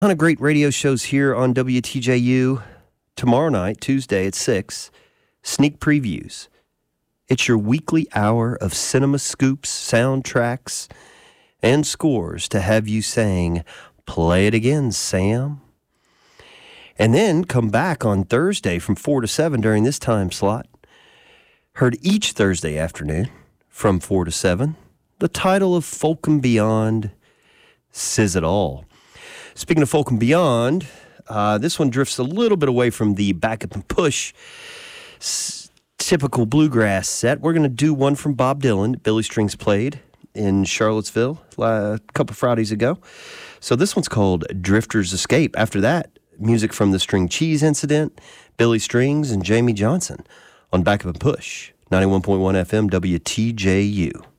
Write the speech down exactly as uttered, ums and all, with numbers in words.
ton of great radio shows here on W T J U. Tomorrow night, Tuesday at six, sneak previews. It's your weekly hour of cinema scoops, soundtracks, and scores to have you saying, "Play it again, Sam." And then come back on Thursday from four to seven during this time slot. Heard each Thursday afternoon from four to seven. The title of Folk and Beyond says it all. Speaking of Folk and Beyond, uh, this one drifts a little bit away from the back up and push s- typical bluegrass set. We're going to do one from Bob Dylan that Billy Strings played in Charlottesville uh, a couple Fridays ago. So this one's called Drifter's Escape. After that, music from the String Cheese Incident, Billy Strings, and Jamie Johnson on Back Up and Push, ninety-one point one F M W T J U.